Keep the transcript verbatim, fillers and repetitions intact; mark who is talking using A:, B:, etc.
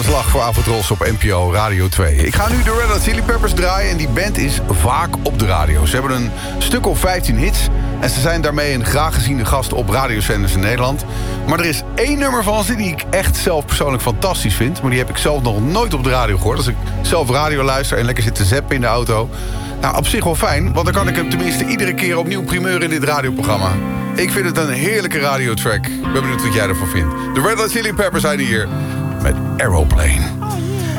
A: Slag voor Avondros op N P O Radio twee. Ik ga nu de Red Hot Chili Peppers draaien en die band is vaak op de radio. Ze hebben een stuk of vijftien hits en ze zijn daarmee een graag geziene gast op radiozenders in Nederland. Maar er is één nummer van ze die ik echt zelf persoonlijk fantastisch vind, maar die heb ik zelf nog nooit op de radio gehoord. Als ik zelf radio luister en lekker zit te zappen in de auto. Nou, op zich wel fijn, want dan kan ik hem tenminste iedere keer opnieuw primeur in dit radioprogramma. Ik vind het een heerlijke radiotrack. Ik ben benieuwd wat jij ervan vindt. De Red Hot Chili Peppers zijn hier met Aeroplane.